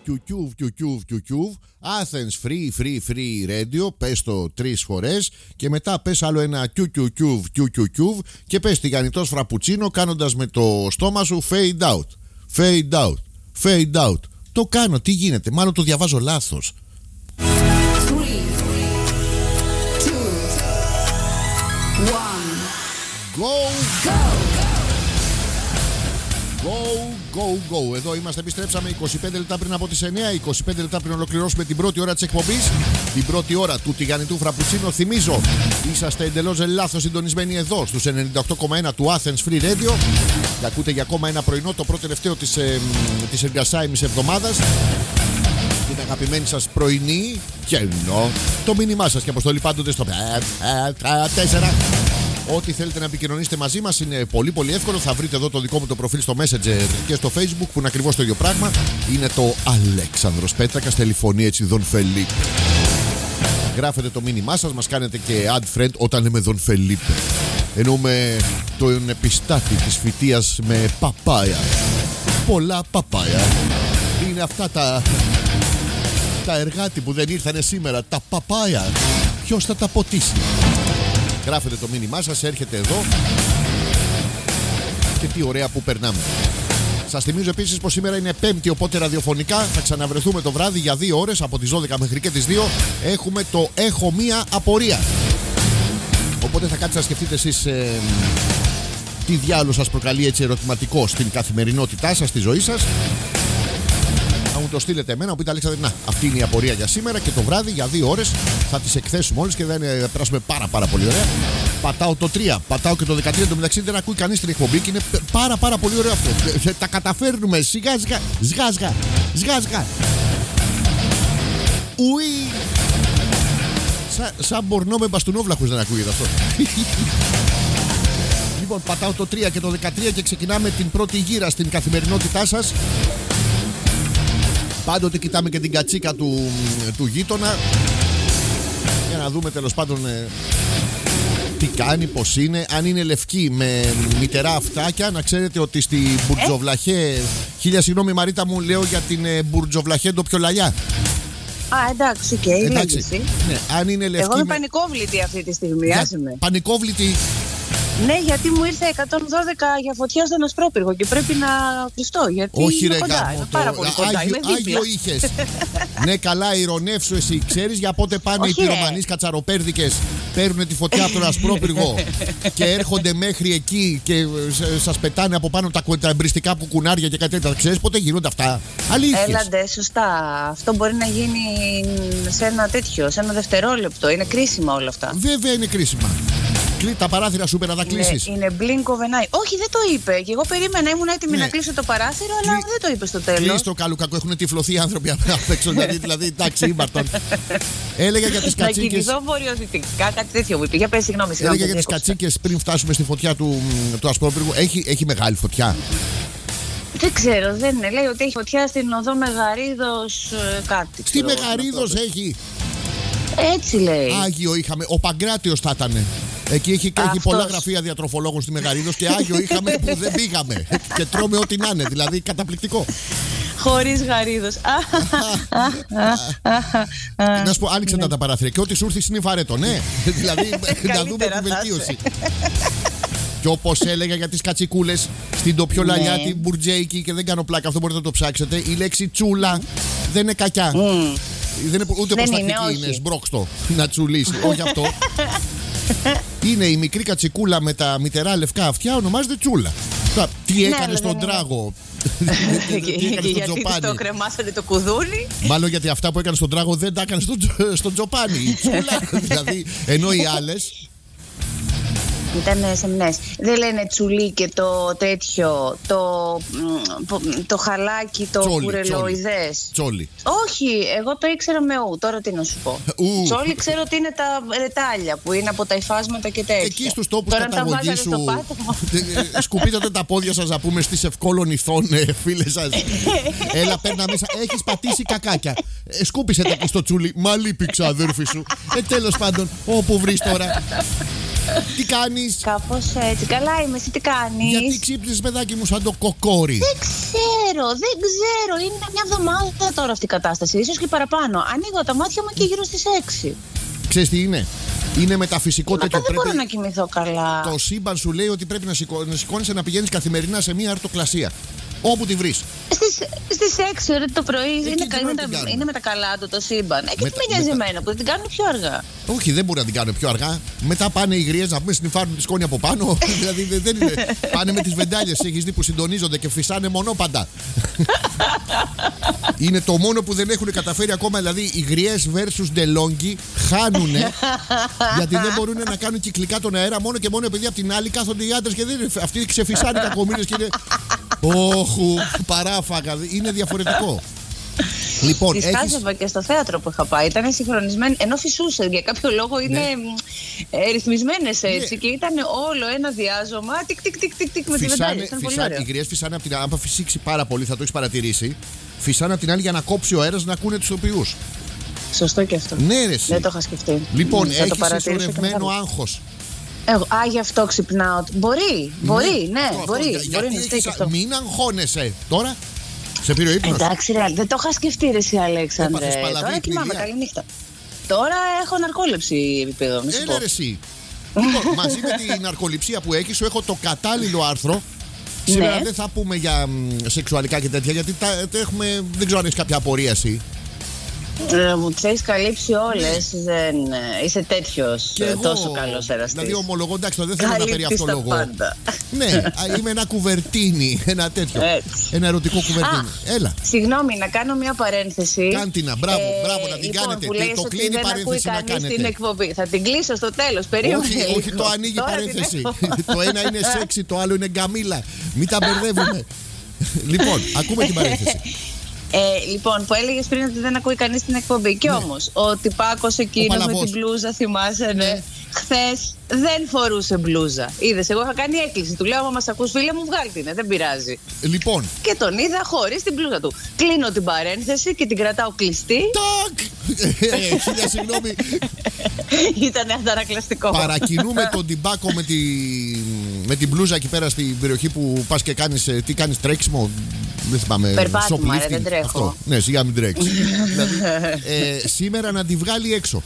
Κιουκιούβ. Athens free radio. Πες το 3 φορές. Και μετά πες άλλο ένα κιουκιούβ. Και πες τηγανιτός φραπουτσίνο κάνοντας με το στόμα σου fade out. Το κάνω, τι γίνεται? Μάλλον το διαβάζω λάθος. 3, 2, 1. Go. Εδώ είμαστε, επιστρέψαμε 25 λεπτά πριν από τις 9. 25 λεπτά πριν ολοκληρώσουμε την πρώτη ώρα της εκπομπής. Την πρώτη ώρα του τηγανιτού φραπουτσίνο. Θυμίζω, είσαστε εντελώς λάθος συντονισμένοι εδώ στους 98,1 του Athens Free Radio. Και ακούτε για ακόμα ένα πρωινό, το πρώτο τελευταίο της εργασάημης εβδομάδας. Την αγαπημένη σας πρωινή και εννοώ το μήνυμά σας και αποστολή πάντοτε στο 4. Ό,τι θέλετε να επικοινωνήσετε μαζί μας είναι πολύ πολύ εύκολο. Θα βρείτε εδώ το δικό μου το προφίλ στο Messenger και στο Facebook που είναι ακριβώς το ίδιο πράγμα. Είναι το Αλέξανδρος Πέτρακας, τηλεφωνεί έτσι Δον Φελίπ. Γράφετε το μήνυμά σας, μας κάνετε και add friend όταν λέμε Δον Φελίπ. Εννοούμε τον επιστάτη της φυτείας με παπάια. Πολλά παπάια. Είναι αυτά τα εργάτη που δεν ήρθανε σήμερα. Τα παπάια. Ποιος θα τα ποτίσει? Γράφετε το μήνυμά σας, έρχεται εδώ. Και τι ωραία που περνάμε. Σας θυμίζω επίσης πως σήμερα είναι Πέμπτη, οπότε ραδιοφωνικά θα ξαναβρεθούμε το βράδυ για 2 ώρες από τις 12 μέχρι και τις 2. Έχουμε το Έχω Μία Απορία. Οπότε θα κάτσετε να σκεφτείτε εσείς τι διάλογο σας προκαλεί έτσι ερωτηματικό στην καθημερινότητά σας, στη ζωή σας. Να μου το στείλετε εμένα, μου πείτε Αλέξανδρε, να, αυτή είναι η απορία για σήμερα και το βράδυ για 2 ώρες θα τις εκθέσουμε όλες και θα περάσουμε πάρα πολύ ωραία. Πατάω το 3, πατάω και το 13, το μεταξύ δεν ακούει κανείς την εκπομπή και είναι πάρα πολύ ωραίο αυτό. Τα καταφέρνουμε σιγά σγά. Ουί! Σαν μπορνό με μπαστούνόβλαχους δεν ακούγεται αυτό. Λοιπόν, πατάω το 3 και το 13 και ξεκινάμε την πρώτη γύρα στην καθημερινότητά σας. Πάντοτε κοιτάμε και την κατσίκα του γείτονα για να δούμε τέλος πάντων τι κάνει, πως είναι. Αν είναι λευκή με μητερά αυτάκια, να ξέρετε ότι στη Μπουρτζοβλαχέ. Χίλια συγγνώμη Μαρίτα μου, λέω για την Μπουρτζοβλαχέ ντοπιολαλιά. Εντάξει, οκ, λέγεσαι. Ναι, αν είναι λευκή. Εγώ είμαι πανικόβλητη αυτή τη στιγμή, άσε με. Πανικόβλητη. Ναι, γιατί μου ήρθε 112 για φωτιά στον Ασπρόπυργο και πρέπει να κλειστώ. Γιατί όχι είμαι ρε κοντά, γάμο, είμαι πάρα πολύ κοντά. Άγιο είχες. Ναι, καλά, ηρωνεύσου εσύ. Ξέρεις για πότε πάνε οι πυρομανείς κατσαροπέρδικες, παίρνουν τη φωτιά από τον Ασπρόπυργο και έρχονται μέχρι εκεί και σας πετάνε από πάνω τα εμπριστικά που κουνάρια και κάτι τέτοια. Ξέρεις πότε γίνονται αυτά? Αλήθεια. Έλαντε, σωστά. Αυτό μπορεί να γίνει σε ένα τέτοιο, σε ένα δευτερόλεπτο. Είναι κρίσιμα όλα αυτά. Βέβαια είναι κρίσιμα. Τα παράθυρα σου είπε να τα κλείσεις. Είναι blink of an eye. Όχι, δεν το είπε. Και εγώ περίμενα, ήμουν έτοιμη να κλείσω το παράθυρο, αλλά δεν το είπε στο τέλος. Κλείστο καλού κακό. Έχουν τυφλωθεί οι άνθρωποι απ' έξω. Δηλαδή, εντάξει, ήμαρτον. Έλεγα για τις κατσίκες. Να κινηθώ βορειοδυτικά, κάτι τέτοιο μου είπε. Για πες, συγγνώμη. Έλεγα για τις κατσίκες πριν φτάσουμε στη φωτιά του Ασπρόπυργου. Έχει μεγάλη φωτιά? Δεν ξέρω, δεν είναι. Λέει ότι έχει φωτιά στην οδό Μεγαρίδος κάτι. Στη Μεγαρίδος έχει. Έτσι λέει. Άγιο είχαμε. Ο Παγκράτιος θα ήταν. Εκεί έχει πολλά γραφεία διατροφολόγων στη Μεγαρίδος και Άγιο είχαμε που δεν πήγαμε. Και τρώμε ό,τι να είναι. Δηλαδή καταπληκτικό. Χωρίς Γαρίδος. Να σου πω, άνοιξε τα παράθυρα και ό,τι σου έρθει είναι βαρέτο, ναι. Δηλαδή να δούμε τη βελτίωση. Και όπως έλεγα για τις κατσικούλες στην ντοπιολαλιά, την μπουρτζέικη, και δεν κάνω πλάκα, αυτό μπορείτε να το ψάξετε. Η λέξη τσούλα δεν είναι κακιά. Δεν είναι ούτε προστατική, είναι σμπρόξτο να τσουλήσει. Όχι αυτό. Είναι η μικρή κατσικούλα με τα μητερά λευκά αυτιά, ονομάζεται τσούλα. Τι έκανε στον τράγο? Γιατί το κρεμάσατε το κουδούνι? Μάλλον γιατί αυτά που έκανε στον τράγο δεν τα έκανε στον Τζοπάνι. Η τσούλα δηλαδή. Ενώ οι άλλες ήταν σεμνές. Δεν λένε τσουλί και το τέτοιο, το χαλάκι, το κουρελοειδές. Τσόλι. Όχι, εγώ το ήξερα με ου. Τώρα τι να σου πω. Τσόλι ξέρω ότι είναι τα ρετάλια που είναι από τα υφάσματα και τέτοια. Εκεί στους τόπους καταγωγής σου σκουπίζατε τα πόδια σας, να πούμε, στις ευκόλων ηθών, φίλες σας. Έλα, παίρνα μέσα. Έχεις πατήσει κακάκια. Σκούπισε τα εκεί στο τσούλι. Μα λείπει ξαδέρφη σου. Τέλος πάντων, όπου βρεις τώρα. Τι κάνεις? Κάπως έτσι. Καλά είμαι, εσύ τι κάνεις? Γιατί ξύπνησες, παιδάκι μου, σαν το κοκόρι? Δεν ξέρω. Είναι μια εβδομάδα τώρα αυτή η κατάσταση, ίσως και παραπάνω. Ανοίγω τα μάτια μου και γύρω στις 6. Ξέρεις τι είναι? Είναι μεταφυσικό τέτοιο. Δεν μπορώ να κοιμηθώ καλά. Το σύμπαν σου λέει ότι πρέπει να σηκώνεσαι να πηγαίνεις καθημερινά σε μια αρτοκλασία. Όπου τη βρεις. Στις 6 ώρα το πρωί είναι με τα καλά του το σύμπαν. Και τι με νοιάζει εμένα που δεν την κάνουν πιο αργά. Όχι, δεν μπορεί να την κάνουν πιο αργά. Μετά πάνε οι γριές να πούμε σνιφάρουν τη σκόνη από πάνω. Δηλαδή δεν είναι. Πάνε με τις βεντάλιες, έχεις δει που συντονίζονται και φυσάνε μονόπαντα. Είναι το μόνο που δεν έχουν καταφέρει ακόμα. Δηλαδή οι γριές versus DeLonghi χάνουνε. Γιατί δεν μπορούν να κάνουν κυκλικά τον αέρα μόνο και μόνο επειδή από την άλλη κάθονται οι άντρες και αυτοί ξεφυσάνε κακομοίρες και είναι. Όχου, παράφακα. Είναι διαφορετικό. Λοιπόν, τη χάζευα και στο θέατρο που είχα πάει. Ήταν συγχρονισμένη. Ενώ φυσούσε για κάποιο λόγο είναι ρυθμισμένες έτσι. Και ήταν όλο ένα διάζωμα. Τικ με τη βεντάλια. Οι γριές φυσάνε από την άλλη. Αν φυσήξει πάρα πολύ, θα το έχεις παρατηρήσει. Φυσάνε από την άλλη για να κόψει ο αέρας να ακούνε τους ηθοποιούς. Σωστό και αυτό. Ναι, ρε, δεν το είχα σκεφτεί. Λοιπόν, έχεις συσσωρευμένο άγχος. Γι' αυτό ξυπνάω. Μπορεί, να στέκει αυτό. Μην αγχώνεσαι. Τώρα σε πήρε ο ύπνος. Εντάξει, δεν το είχα σκεφτεί ρε εσύ, Αλέξανδρε. Τώρα κοιμάμαι, καλή νύχτα. Τώρα έχω ναρκόληψη επίπεδο. Έλα ρε εσύ. Λοιπόν, μαζί με την ναρκοληψία που έχεις, σου έχω το κατάλληλο άρθρο. Σήμερα δεν θα πούμε για σεξουαλικά και τέτοια, γιατί έχουμε, δεν ξέρω αν έχεις κάποια απορία εσύ. Μου τις έχεις καλύψει όλες. Δεν είσαι τέτοιος τόσο καλός εραστής. Δηλαδή ομολογώ, εντάξει, δεν θέλω να περί αυτό λόγο. Ναι, είμαι ένα κουβερτίνι, ένα τέτοιο. Ένα ερωτικό κουβερτίνι. Έλα. Συγγνώμη, να κάνω μια παρένθεση. Κάντε, μπράβο, να την κάνετε. Το κλείνει η παρένθεση να κάνετε. Την εκπομπή. Θα την κλείσω στο τέλος, περίμενε. Όχι, το ανοίγει η παρένθεση. Το ένα είναι σεξι, το άλλο είναι γκαμίλα. Μην τα μπερδεύουμε. Λοιπόν, ακούμε την παρένθεση. Λοιπόν, που έλεγες πριν ότι δεν ακούει κανείς την εκπομπή. Κι όμως, ο τυπάκος εκείνος με την μπλούζα, θυμάσαι, χθες δεν φορούσε μπλούζα. Είδες, εγώ είχα κάνει έκκληση. Του λέω: άμα μας ακούς, φίλε μου, βγάλει την, δεν πειράζει. Λοιπόν. Και τον είδα χωρίς την μπλούζα του. Κλείνω την παρένθεση και την κρατάω κλειστή. Τάκ! Χίλια συγγνώμη. Ήτανε αντανακλαστικό. Παρακινούμε τον τυπάκο με την μπλούζα εκεί πέρα στην περιοχή που πας και κάνεις. Τι κάνεις, τρέξιμο? Δεν θυμάμαι. Περπάτημα, δεν τρέχω. Αυτό. Ναι, σιγά μην τρέξεις. Δηλαδή, σήμερα να τη βγάλει έξω.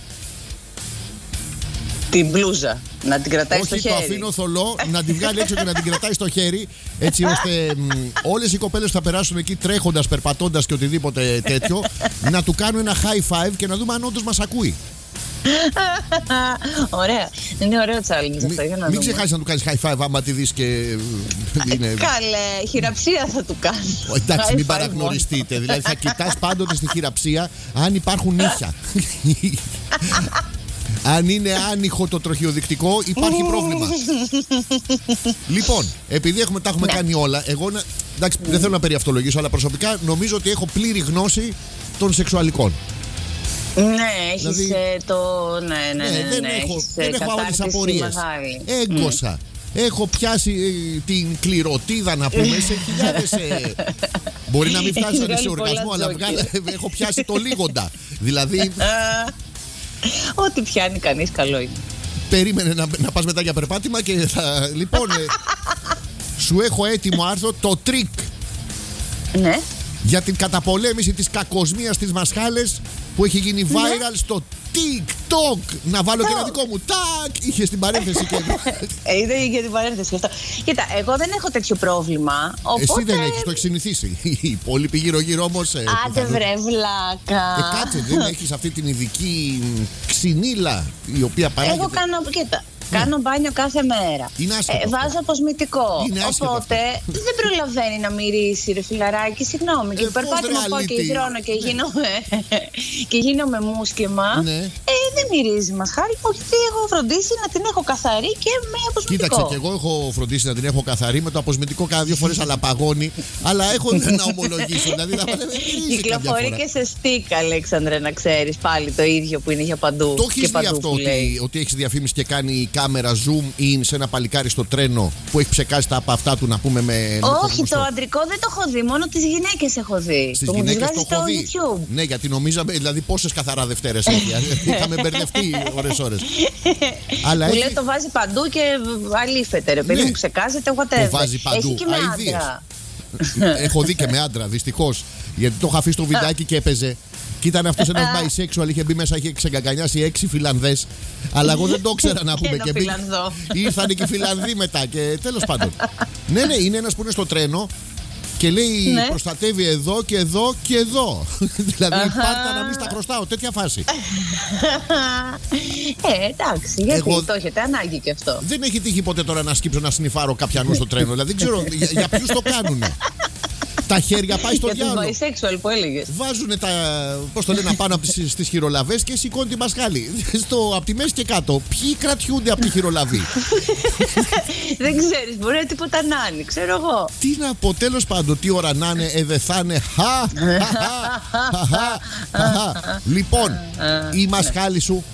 Την μπλούζα, να την κρατάει στο χέρι. Όχι, το αφήνω θολό, να την βγάλει έξω και να την κρατάει στο χέρι. Έτσι ώστε όλες οι κοπέλες που θα περάσουν εκεί τρέχοντας, περπατώντας και οτιδήποτε τέτοιο, να του κάνουν ένα high five και να δούμε αν όντως μας ακούει. Ωραία. Είναι ωραίο challenge αυτό. Για να μην ξεχάσεις να του κάνεις high five άμα τη δεις και είναι. Καλέ, χειραψία θα του κάνω. Εντάξει, μην παραγνωριστείτε. Δηλαδή θα κοιτάς πάντοτε στη χειραψία αν υπάρχουν νύχια. Αν είναι άνοιγο το τροχιοδεικτικό, υπάρχει πρόβλημα. Λοιπόν, επειδή τα έχουμε κάνει όλα, εγώ εντάξει, δεν θέλω να περιαυτολογήσω, αλλά προσωπικά νομίζω ότι έχω πλήρη γνώση των σεξουαλικών. Ναι, έχεις δηλαδή, δεν έχω άλλες απορίες. Έγκωσα. Έχω πιάσει την κληρωτίδα, να πούμε, σε χιλιάδες. Μπορεί να μην φτάσανε σε οργασμό, αλλά έχω πιάσει το λίγοντα. Δηλαδή. Ό,τι πιάνει κανείς καλό είναι. Περίμενε να πας μετά για περπάτημα και θα. Λοιπόν, σου έχω έτοιμο άρθρο το τρίκ. Ναι. Για την καταπολέμηση της κακοσμίας στις μασχάλες που έχει γίνει viral στο TikTok. Να βάλω και ένα δικό μου. Τάκ! Είχε στην παρένθεση και. Είδε για την παρένθεση αυτό. Κοίτα, εγώ δεν έχω τέτοιο πρόβλημα. Οπότε. Εσύ δεν έχεις, το έχεις συνηθίσει. Οι υπόλοιποι γύρω-γύρω όμως. Άντε βρε βλάκα. Κάτσε, δεν έχεις αυτή την ειδική ξυνήλα η οποία παράγεται. Εγώ κάνω μπάνιο κάθε μέρα. Βάζω αποσμητικό. Οπότε δεν προλαβαίνει να μυρίσει, ρε φιλαράκι. Συγγνώμη. Και περπάτημα πάω και υδρώνω και γίνομαι μουσκεμα. Δεν μυρίζει μασχάλη. Γιατί έχω φροντίσει να την έχω καθαρή και με αποσμητικό. Κοίταξε, και εγώ έχω φροντίσει να την έχω καθαρή με το αποσμητικό κάνα 2 φορές, αλλά παγώνει. Αλλά έχω να ομολογήσω. Δηλαδή να κυκλοφορεί και σε στικ, Αλέξανδρε, να ξέρεις πάλι το ίδιο που είναι για παντού. Το έχεις δει αυτό ότι έχει διαφήμιση και κάνει κάμερα zoom in σε ένα παλικάρι στο τρένο που έχει ψεκάσει τα από αυτά του, να πούμε με. Όχι, το αντρικό δεν το έχω δει, μόνο τις γυναίκες έχω δει. Στις γυναίκες το έχω δει. YouTube. Ναι, γιατί νομίζαμε, δηλαδή πόσες καθαρά Δευτέρες έχει. Είχαμε μπερδευτεί ώρες. Μου λέει το βάζει παντού και αλήφεται, ρε παιδί μου, ξεκάζεται, whatever. Το βάζει παντού. Έχει και με άντρα. Έχω δει και με άντρα, δυστυχώς. Γιατί το είχα αφήσει στο βιντεάκι και έπαιζε. Και ήταν αυτός ένας bisexual, είχε μπει μέσα, είχε ξεκαγκανιάσει 6 Φιλανδές. Αλλά εγώ δεν το ήξερα να πούμε. Και ήρθαν και οι Φιλανδοί μετά. Και τέλος πάντων. Ναι, είναι ένας που είναι στο τρένο και λέει προστατεύει εδώ και εδώ και εδώ. Δηλαδή πάντα να μην στα χρωστάω, τέτοια φάση. Εντάξει, γιατί το έχετε ανάγκη και αυτό. Δεν έχει τύχει ποτέ τώρα να σκύψω να snifάρω κάποιανού στο τρένο. Δηλαδή δεν ξέρω για ποιους το κάνουνε. Τα χέρια πάει στο διάολο. Για τους bisexual που έλεγες. Βάζουνε τα, πώς το λένε, πάνω στις χειρολαβές και σηκώνει τη μασχάλη. Από τη μέση και κάτω. Ποιοι κρατιούνται από τη χειρολαβή? Δεν ξέρεις, μπορεί να τίποτα να είναι, ξέρω εγώ. Τι να πω, τέλος πάντων, τι ώρα να είναι, δεν θα είναι. Λοιπόν, η μασχάλη σου.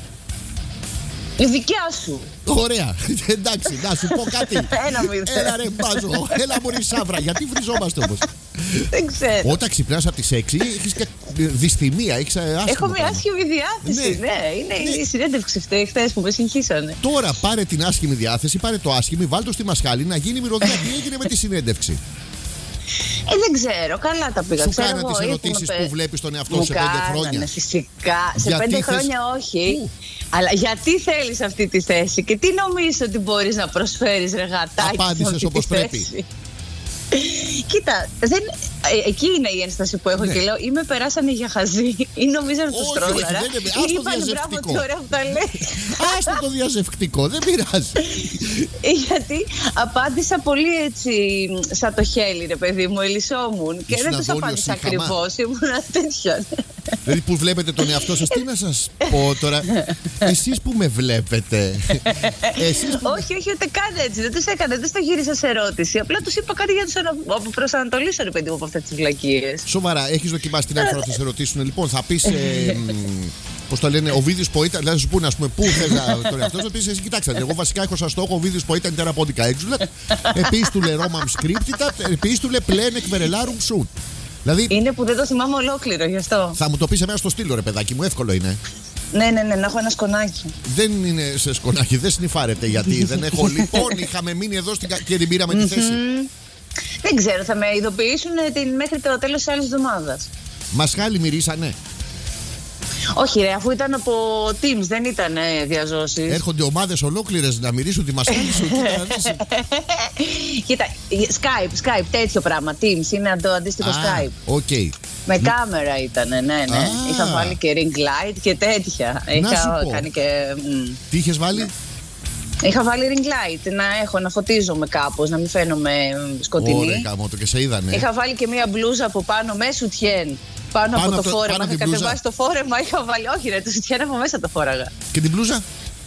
Η δικιά σου. Ωραία, εντάξει, να σου πω κάτι. Έλα ρε μπάζο, έλα μωρή Σάβρα, γιατί βριζόμαστε όμως? Δεν ξέρω. Όταν ξυπνάς από τις 6 έχεις και δυσθυμία, έχεις άσχημο. Έχω μια άσχημη διάθεση, ναι, είναι η συνέντευξη χθες που με συγχύσανε. Τώρα πάρε την άσχημη διάθεση, πάρε το άσχημη, βάλ' το στη μασχάλη να γίνει μυρωδιά. Τι έγινε με τη συνέντευξη? Δεν ξέρω, καλά τα πήγα. Σου κάνανε τις ερωτήσεις που βλέπεις τον εαυτό σε 5 χρόνια? Φυσικά, σε 5 χρόνια όχι. Αλλά γιατί θέλεις αυτή τη θέση και τι νομίζεις ότι μπορείς να προσφέρεις, ρε γατάκι? Απάντησες όπως πρέπει. Κοίτα, εκεί είναι η ένσταση που έχω και λέω είμαι περάσανε για χαζή ή νομίζανε τους τρόλαρα ή είπανε μπράβο τι ωραία που τα λέει. Άστο το διαζευκτικό, δεν πειράζει. Γιατί απάντησα πολύ έτσι σαν το χέλι, ρε παιδί μου, ελισσόμουν και δεν τους απάντησα ακριβώς, ήμουν τέτοιον. Δηλαδή που βλέπετε τον εαυτό σας, τι να σας πω τώρα? Εσείς που με βλέπετε. Όχι, ούτε καν έτσι, δεν τους έκανα, δεν στο γύρισα σε ερώτηση. Απλά τους είπα κάτι για τους προσανατολίσω, ρε παιδί μου, από αυτές τις βλακίες. Σοβαρά, έχεις δοκιμάσει την άλλη φορά να σε ρωτήσουν? Λοιπόν, θα πεις, πώς το λένε, ο Βίδιος Ποήτα, δηλαδή σου πούνε, ας πούμε, πού θες να τον εαυτό σου, πεις εσύ, κοιτάξτε, εγώ βασικά έχω σαν στόχο ο Βίδιος Ποήτα είναι τεραπόντικα έξουλα. Επίσης του λε Ρόμαμ σκρίπτητα, επίσης του λε πλέν εκβερελάρουμ σουτ. Δηλαδή, είναι που δεν το θυμάμαι ολόκληρο, γι' αυτό. Θα μου το πεις εμένα στο στήλο, ρε παιδάκι μου, εύκολο είναι. Ναι, να έχω ένα σκονάκι. Δεν είναι σε σκονάκι, δεν σνιφάρετε γιατί δεν έχω. Λοιπόν, είχαμε μείνει εδώ και την πήραμε τη θέση. Δεν ξέρω, θα με ειδοποιήσουν μέχρι το τέλος της άλλης εβδομάδας. Μασχάλη μυρίσανε? Όχι ρε, αφού ήταν από Teams, δεν ήταν διαζώσεις. Έρχονται ομάδες ολόκληρες να μυρίσουν τη μασχάλη σου. Κοίτα, Skype, τέτοιο πράγμα. Teams είναι το αντίστοιχο Skype. Okay. Με κάμερα ήταν, ναι. Είχα βάλει και ring light και τέτοια. Είχα κάνει και... Τι είχες βάλει? Είχα βάλει ring light, να φωτίζομαι κάπως, να μην φαίνομαι σκοτεινή. Ωραία, κάμω το και σε είδανε. Είχα βάλει και μία μπλούζα από πάνω με σουτιέν. Πάνω από το φόρεμα, είχα κατεβάσει το φόρεμα, είχα βάλει. Όχι, ρε, το σουτιέν από μέσα το φόραγα. Και την μπλούζα?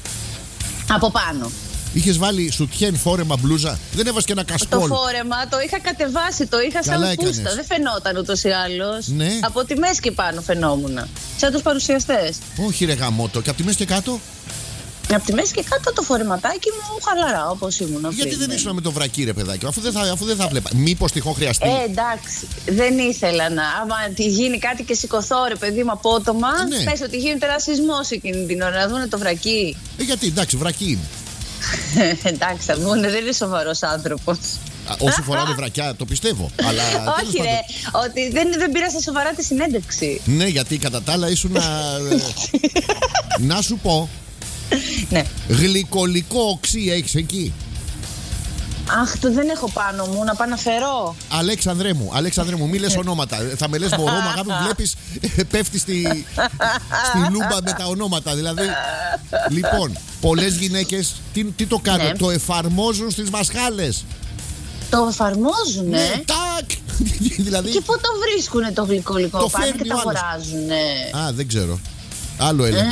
Από πάνω. Είχες βάλει σουτιέν, φόρεμα, μπλούζα? Δεν έβαζες και ένα κασκόλ? Το φόρεμα το είχα κατεβάσει, το είχα σαν φούστα. Δεν φαινόταν ούτως ή άλλως. Ναι. Από τη μέση και πάνω φαινόμουν. Σαν τους παρουσιαστές. Όχι, ρε γαμώτο. Και από τη μέση και κάτω? Από τη μέση και κάτω το φορεματάκι μου χαλαρά, όπως ήμουν. Γιατί δεν ήσουν με το βρακί, ρε παιδάκι, αφού δεν θα βλέπα. Μήπως τυχόν χρειαστεί? Εντάξει, δεν ήθελα να. Άμα γίνει κάτι και σηκωθώ, ρε παιδί μου, απότομα, πες ότι γίνεται ένα σεισμός εκείνη την ώρα, να δούνε το βρακί. Γιατί, εντάξει, βρακί είναι. Εντάξει, θα βγουν, δεν είναι σοβαρός άνθρωπος. Όσοι φοράνε βρακιά, το πιστεύω. Αλλά, όχι, ρε, ότι δεν πήρα στα σοβαρά τη συνέντευξη. Ναι, γιατί κατά τα άλλα ήσουν. Να σου πω. Ναι. Γλυκολικό οξύ έχεις εκεί? Αχ, το δεν έχω πάνω μου, να πάω να φέρω. Αλέξανδρε μου, μη λες ονόματα. Θα με λες μωρό, μα αγάπη, βλέπεις, πέφτει στη λούμπα με τα ονόματα. Δηλαδή, λοιπόν, πολλές γυναίκες τι το κάνουν? Το εφαρμόζουν στις μασχάλες. Το εφαρμόζουνε? Ναι, τάκ! Δηλαδή, και πού το βρίσκουνε το γλυκολικό? Πάνε και το αγοράζουνε? Α, δεν ξέρω. Άλλο έλεγα.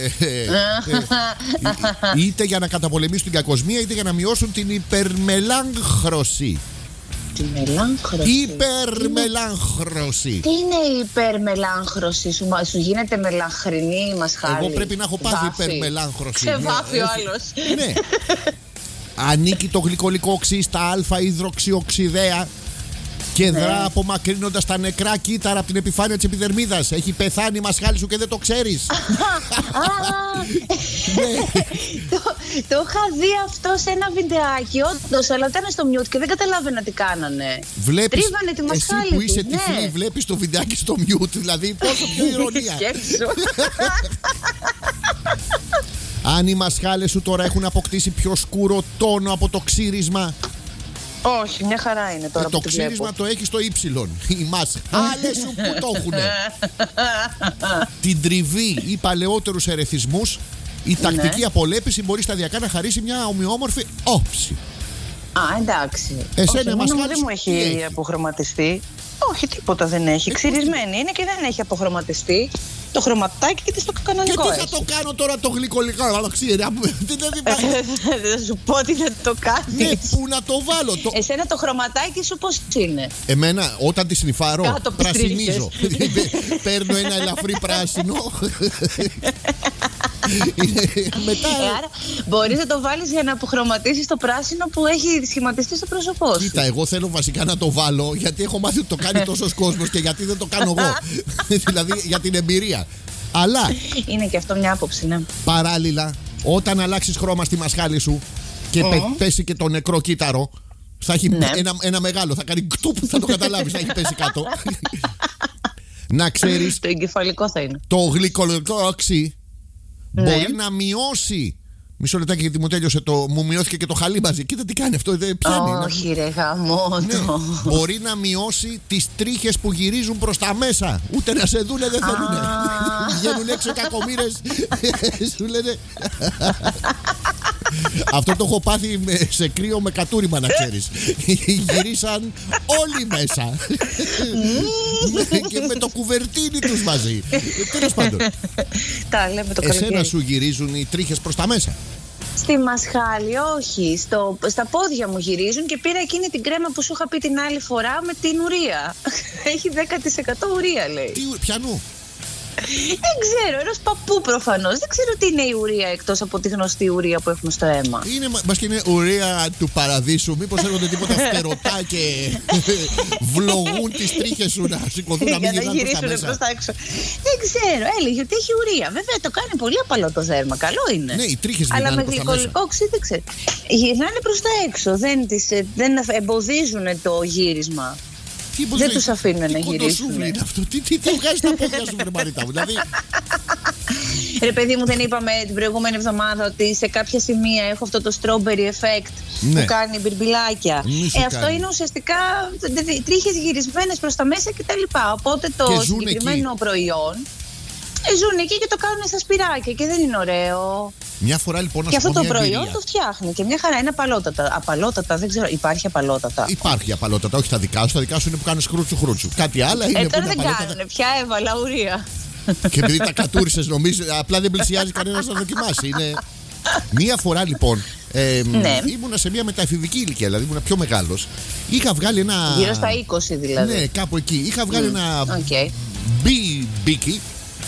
Είτε για να καταπολεμήσουν την κακοσμία, είτε για να μειώσουν την υπερμελάγχρωση. Τη μελάγχρωση. Υπερμελάγχρωση. Τι είναι η υπερμελάγχρωση? Σου γίνεται μελαχρινή η μασχάλη? Εγώ πρέπει να έχω πάθει υπερμελάγχρωση. Ξεβάφει ο άλλος. Ναι. Ανήκει το γλυκολικό οξύ στα α-υδροξιοξιδέα Και δρά απομακρύνοντας τα νεκρά κύτταρα από την επιφάνεια της επιδερμίδας. Έχει πεθάνει η μασχάλη σου και δεν το ξέρεις. Το είχα δει αυτό σε ένα βιντεάκι, όντως, αλλά ήταν στο mute και δεν καταλάβαινα τι κάνανε. Τρίβανε τη μασχάλη. Εσύ που είσαι τυφλή, βλέπεις το βιντεάκι στο mute, δηλαδή πόσο πιο ηρωνία. Αν οι μασχάλες σου τώρα έχουν αποκτήσει πιο σκούρο τόνο από το ξύρισμα. Όχι, μια χαρά είναι τώρα. Το ξύρισμα το έχει στο ύψιλον. Οι μασχάλες σου που το έχουνε. Την τριβή ή παλαιότερους ερεθισμούς, η τακτική απολέπιση μπορεί σταδιακά να χαρίσει μια ομοιόμορφη όψη. Α, εντάξει. Εσένα μασχάλη δεν μου έχει αποχρωματιστεί. Όχι, τίποτα δεν έχει. Ξυρισμένη είναι και δεν έχει αποχρωματιστεί. Το χρωματάκι της το κανονικό. Και τι θα το κάνω τώρα το γλυκολικό, αλλά δεν σου πω τι θα το κάνεις. Ναι, πού να το βάλω. Εσένα το χρωματάκι σου πώς είναι? Εμένα όταν τη σνιφάρω πρασινίζω. Παίρνω ένα ελαφρύ πράσινο. Μετά... άρα μπορείς να το βάλεις για να αποχρωματίσεις το πράσινο που έχει σχηματιστεί στο πρόσωπό σου. Κοίτα, εγώ θέλω βασικά να το βάλω γιατί έχω μάθει ότι το κάνει τόσος κόσμος και γιατί δεν το κάνω εγώ. Δηλαδή για την εμπειρία. Αλλά είναι και αυτό μια άποψη, ναι. Παράλληλα, όταν αλλάξεις χρώμα στη μασχάλη σου και πέσει και το νεκρό κύτταρο, θα έχει ένα μεγάλο, θα κάνει κτουπ, θα το καταλάβεις, θα έχει πέσει κάτω. Να ξέρεις, το εγκεφαλικό θα είναι. Το γλυκολικό οξύ μπορεί να μειώσει. Μισό λεπτάκι γιατί μου τέλειωσε μου μειώθηκε και το χαλί μαζί. Κοίτα τι κάνει αυτό, δεν πιάνει. Όχι ρε γαμώτο. Ναι. Μπορεί να μειώσει τις τρίχες που γυρίζουν προς τα μέσα. Ούτε να σε δούνε δεν θέλουνε. Βγαίνουν έξω κακομοίρες. Σου λένε. Αυτό το έχω πάθει σε κρύο με κατούριμα, να ξέρεις. Γυρίσαν όλοι μέσα. Και με το κουβερτίνι τους μαζί. Τέλος πάντων. Τα λέμε το καλοκαίρι. Εσένα σου γυρίζουν οι τρίχες προς τα μέσα? Στη μασχάλη, όχι. Στα πόδια μου γυρίζουν και πήρα εκείνη την κρέμα που σου είχα πει την άλλη φορά με την ουρία. Έχει 10% ουρία, λέει. Ποιανού? Δεν ξέρω, ενός παππού προφανώς. Δεν ξέρω τι είναι η ουρία εκτός από τη γνωστή ουρία που έχουμε στο αίμα. Μας και είναι ουρία του παραδείσου. Μήπως έρχονται τίποτα φτερωτά και βλογούν τις τρίχες σου να σηκωθούν να μην γυρνάνε προς τα έξω. Δεν ξέρω, έλεγε ότι έχει ουρία. Βέβαια το κάνει πολύ απαλό το δέρμα. Καλό είναι. Ναι, οι τρίχες αλλά με γλυκολικό οξύ δεν ξέρω. Γυρνάνε προς τα έξω. Δεν εμποδίζουν το γύρισμα. Δεν τους αφήνουν να γυρίσουν. Τι βγάζει τα πόδια σου, βρε Μαρίτα μου, δηλαδή. Ρε παιδί μου, δεν είπαμε την προηγούμενη εβδομάδα ότι σε κάποια σημεία έχω αυτό το strawberry effect που κάνει μπιρμπιλάκια. Αυτό είναι ουσιαστικά τρίχες γυρισμένες προς τα μέσα κτλ. Οπότε το συγκεκριμένο προϊόν ζουν εκεί και το κάνουν στα σπυράκια και δεν είναι ωραίο. Μια φορά λοιπόν να και σου αυτό πω το προϊόν το φτιάχνει και μια χαρά είναι απαλότατα. Απαλότατα, δεν ξέρω, υπάρχει απαλότατα? Υπάρχει απαλότατα, όχι τα δικά σου. Τα δικά σου είναι που κάνουν χρούτσου. Κάτι άλλο είναι που τώρα δεν κάνουν, πια έβαλα ουρία. Και επειδή τα κατούρισες, νομίζω, απλά δεν πλησιάζει κανένας να δοκιμάσει. Είναι... Μια φορά λοιπόν ήμουνα σε μια μεταεφηβική ηλικία, δηλαδή ήμουνα πιο μεγάλος. Είχα βγάλει ένα. Γύρω στα 20 δηλαδή. Ναι, κάπου εκεί. Είχα βγάλει ένα μπιμπίκι.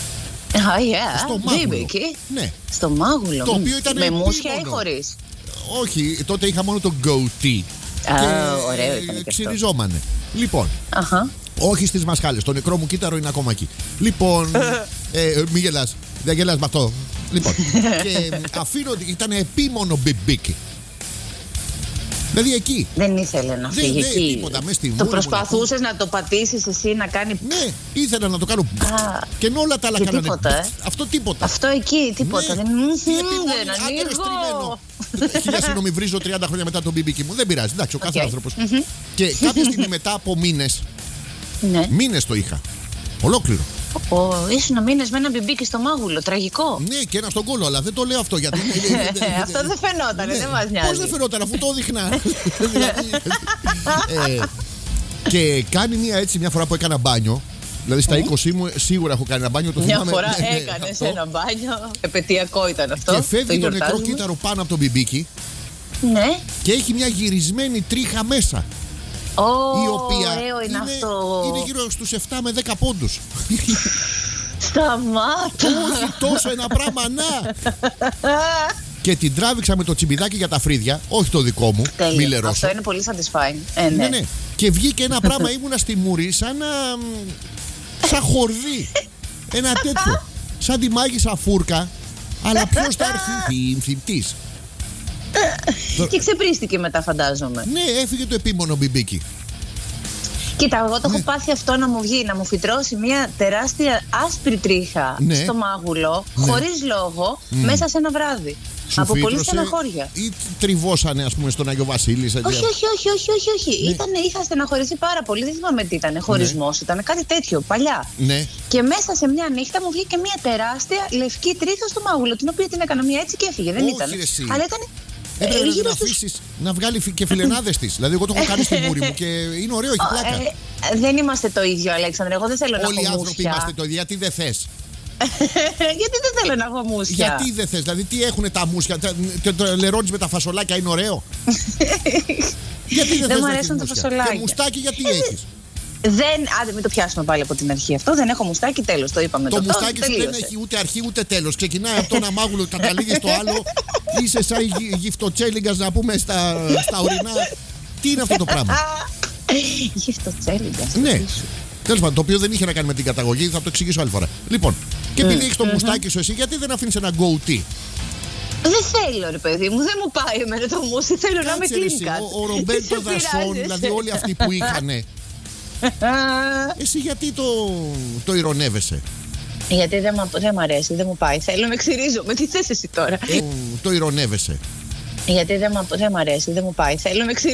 Στο μάγουλο. Ναι. Στο μάγουλο. Το οποίο ήταν με μουσια ή χωρίς? Όχι, τότε είχα μόνο το goatee. Ωραίο ήταν και ξυριζόμανε. Λοιπόν, όχι στις μασχάλες. Το νεκρό μου κύτταρο είναι ακόμα εκεί. Λοιπόν, μη γελάς. Δεν γελάς με αυτό. Λοιπόν, και αφήνω ότι ήταν επίμονο μπιμπίκι. Δηλαδή εκεί. Δεν ήθελε να φύγει εκεί. Τίποτα, μες στη το προσπαθούσες να το πατήσεις εσύ να κάνει. Ναι, ήθελα να το κάνω. Και ενώ όλα τα άλλα κάνανε. Αυτό τίποτα. Αυτό εκεί, τίποτα. Δεν ανοίγω. Χίλια συγγνώμη, βρίζω 30 χρόνια μετά τον μπιμπίκι μου. Δεν πειράζει, εντάξει, ο κάθε άνθρωπος. Και κάποια στιγμή μετά από μήνες το είχα. Ολόκληρο. Ήσουν μήνες με ένα μπιμπίκι στο μάγουλο, τραγικό. Ναι, και ένα στον κόλλο, αλλά δεν το λέω αυτό γιατί. Αυτό δεν φαινόταν, δεν μας νοιάζει. Πώς δεν φαινόταν, αφού το έδειχνα. Και κάνει μια φορά που έκανα μπάνιο. Δηλαδή στα 20 μου σίγουρα έχω κάνει ένα μπάνιο. Μια φορά έκανες ένα μπάνιο. Επαιτειακό ήταν αυτό. Και φεύγει το νεκρό κύτταρο πάνω από τον μπιμπίκι. Ναι. Και έχει μια γυρισμένη τρίχα μέσα. Η οποία είναι γύρω στους 7 με 10 πόντους. Σταμάτα. Όχι τόσο ένα πράγμα, να. Και την τράβηξα με το τσιμπιδάκι για τα φρύδια. Όχι το δικό μου. Αυτό είναι πολύ satisfying. Ναι. Και βγήκε ένα πράγμα, ήμουνα στη μούρη, σαν χορδί. Ένα τέτοιο. Σαν τη μάγισσα φούρκα. Αλλά ποιος θα έρθει, η θητής. Και ξεπρίστηκε μετά, φαντάζομαι. Ναι, έφυγε το επίμονο μπιμπίκι. Κοίτα, εγώ το έχω πάθει αυτό να μου βγει, να μου φυτρώσει μια τεράστια άσπρη τρίχα στο μάγουλο, χωρίς λόγο, μέσα σε ένα βράδυ. Σου από φύτρωσε, πολύ στεναχώρια. Ή τριβώσανε, ας πούμε, στον Άγιο Βασίλη. Όχι. Είχα στεναχωρηθεί πάρα πολύ. Δεν θυμάμαι τι ήταν. Χωρισμός ήταν, κάτι τέτοιο, παλιά. Ναι. Και μέσα σε μια νύχτα μου βγήκε μια τεράστια λευκή τρίχα στο μάγουλο, την οποία την έκανα μία έτσι και έφυγε. Δεν ήταν. Αλλά ήταν. Έπρεπε να την αφήσεις να βγάλει και φιλενάδες της. Δηλαδή, εγώ το έχω κάνει στη μούρη μου και είναι ωραίο, έχει πλάκα. Δεν είμαστε το ίδιο, Αλέξανδρε. Εγώ δεν θέλω να έχω μουσια. Όλοι οι άνθρωποι είμαστε το ίδιο. Γιατί δεν θες? Γιατί δεν θέλω να έχω μουσια. Γιατί δεν θες? Δηλαδή, τι έχουν τα μουσια? Το λερώνεις με τα φασολάκια, είναι ωραίο. Γιατί δεν μου αρέσουν τα φασολάκια. Και μουστάκι, γιατί έχεις? Άντε, μην το πιάσουμε πάλι από την αρχή αυτό. Δεν έχω μουστάκι, τέλος. Το είπαμε το τότε. Το μουστάκι σου δεν έχει ούτε αρχή ούτε τέλος. Ξεκινάει από το ένα μάγουλο, καταλήγει στο άλλο. Είσαι σαν γυφτοτσέλιγκας, να πούμε, στα ορεινά. Τι είναι αυτό το πράγμα? Γυφτοτσέλιγκας. Ναι. Τέλος πάντων, το οποίο δεν είχε να κάνει με την καταγωγή, θα το εξηγήσω άλλη φορά. Λοιπόν, και επειδή έχεις το μουστάκι σου εσύ, γιατί δεν αφήνεις ένα goatee? Δεν θέλω, ρε παιδί μου, δεν μου πάει εμένα το μουσι. Θέλω να είμαι clean cut. Ο Ρομπέρτο Δασόν, δηλαδή όλοι αυτοί που είχανε. Εσύ γιατί το ειρωνεύεσαι? Γιατί δεν μ' αρέσει, δεν μου πάει. Θέλω να ξυρίζομαι. Τι θες εσύ τώρα? Το ειρωνεύεσαι. Γιατί δεν μ' αρέσει, δεν μου πάει. Θέλω να